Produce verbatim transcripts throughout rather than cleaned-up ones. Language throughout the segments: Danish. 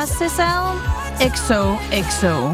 fra Cézanne. X O X O.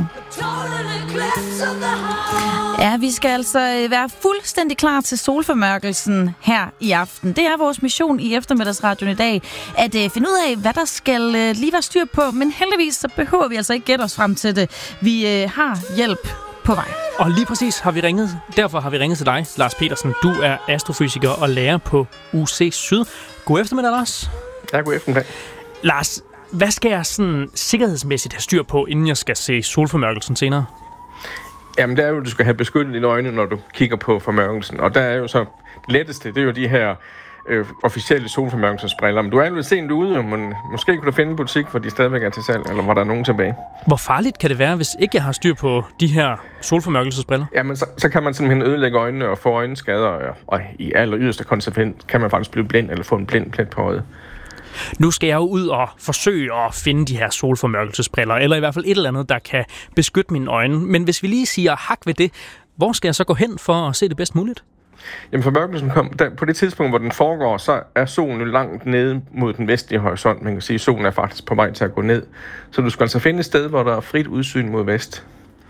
Ja, vi skal altså være fuldstændig klar til solformørkelsen her i aften. Det er vores mission i eftermiddagsradioen i dag, at uh, finde ud af, hvad der skal uh, lige være styr på. Men heldigvis så behøver vi altså ikke gætte os frem til det. Vi uh, har hjælp på vej. Og lige præcis har vi ringet. Derfor har vi ringet til dig, Lars Petersen. Du er astrofysiker og lærer på U C Syd. God eftermiddag, Lars. Ja, god eftermiddag. Lars, hvad skal jeg sådan sikkerhedsmæssigt have styr på, inden jeg skal se solformørkelsen senere? Jamen, det er jo, at du skal have beskyttet dine øjne, når du kigger på formørkelsen. Og der er jo så det letteste, det er jo de her øh, officielle solformørkelsesbriller. Men du er jo lidt sent ude, men måske kunne du finde en butik, hvor de stadigvæk er til salg, eller hvor der er nogen tilbage. Hvor farligt kan det være, hvis ikke jeg har styr på de her solformørkelsesbriller? Jamen, så, så kan man simpelthen ødelægge øjnene og få øjenskader, og, og i aller yderste konsekvens kan man faktisk blive blind eller få en blind plet på øjet. Nu skal jeg jo ud og forsøge at finde de her solformørkelsesbriller, eller i hvert fald et eller andet, der kan beskytte mine øjne. Men hvis vi lige siger hak ved det, hvor skal jeg så gå hen for at se det bedst muligt? Jamen formørkelsen kom, der, på det tidspunkt, hvor den foregår, så er solen jo langt nede mod den vestlige horisont. Man kan sige, at solen er faktisk på vej til at gå ned. Så du skal altså finde et sted, hvor der er frit udsyn mod vest.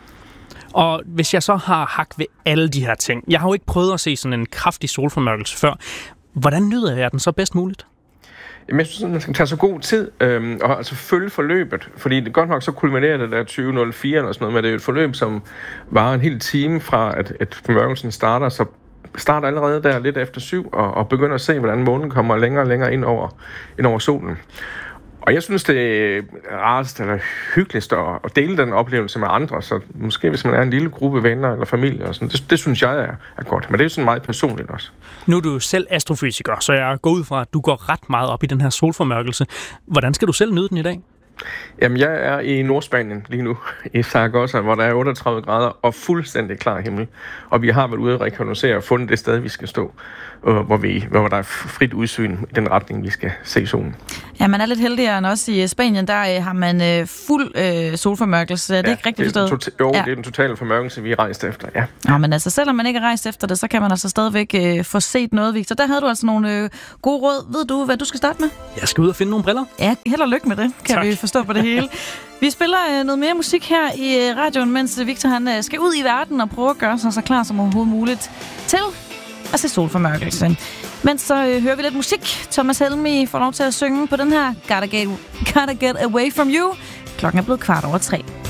Og hvis jeg så har hak ved alle de her ting, jeg har jo ikke prøvet at se sådan en kraftig solformørkelse før, hvordan nyder jeg den så bedst muligt? Jamen, jeg synes, man skal tage så god tid øhm, og altså følge forløbet, fordi det godt nok så kulminerer det der tyve nul fire eller sådan noget, men det er jo et forløb, som varer en hel time fra, at, at formørkelsen starter, så starter allerede der lidt efter syv, og, og begynder at se, hvordan månen kommer længere og længere ind over, ind over solen. Og jeg synes, det er rarest eller hyggeligst at, at dele den oplevelse med andre, så måske hvis man er en lille gruppe venner eller familie, og sådan, det, det synes jeg er, er godt. Men det er jo sådan meget personligt også. Nu er du selv astrofysiker, så jeg går ud fra, at du går ret meget op i den her solformørkelse. Hvordan skal du selv nyde den i dag? Jamen, jeg er i Nordspanien lige nu, i Zaragoza, hvor der er otteogtredive grader og fuldstændig klar himmel. Og vi har været ude at rekognoscere og fundet det sted, vi skal stå, hvor, vi, hvor der er frit udsyn i den retning, vi skal se solen. Ja, man er lidt heldigere end også i Spanien. Der øh, har man øh, fuld øh, solformørkelse. Er det ja, ikke rigtigt forstået? Tot- jo, ja. Det er den totale formørkelse, vi er rejst efter, ja. Ja, men altså, selvom man ikke er rejst efter det, så kan man altså stadigvæk øh, få set noget, Victor. Der havde du altså nogle øh, gode råd. Ved du, hvad du skal starte med? Jeg skal ud og finde nogle briller. Ja, held og lykke med det, kan tak. Vi forstå på det hele. Vi spiller øh, noget mere musik her i øh, radioen, mens Victor han øh, skal ud i verden og prøve at gøre sig så klar som overhovedet muligt til at se solformørkelse. Men så øh, hører vi lidt musik. Thomas Helmig får lov til at synge på den her Gotta Get, Gotta Get Away From You. Klokken er blevet kvart over tre.